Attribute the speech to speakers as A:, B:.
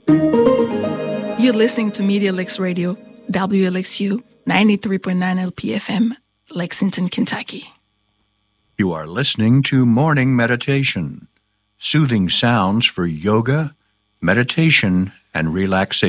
A: You're listening to Media Licks Radio, WLXU 93.9 LPFM, Lexington, Kentucky.
B: You are listening to Morning Meditation, soothing sounds for yoga, meditation, and relaxation.